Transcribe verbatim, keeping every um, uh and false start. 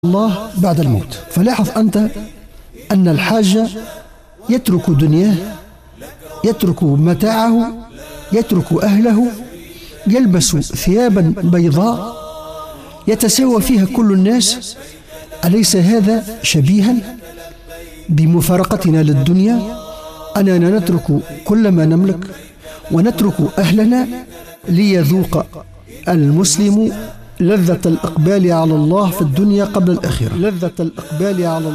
الله بعد الموت. فلاحظ أنت أن الحاج يترك دنياه، يترك متاعه، يترك أهله، يلبس ثيابا بيضاء يتساوى فيها كل الناس. أليس هذا شبيها بمفارقتنا للدنيا؟ أننا نترك كل ما نملك ونترك أهلنا ليذوق المسلم لذة الإقبال على الله في الدنيا قبل الآخرة. لذة الإقبال على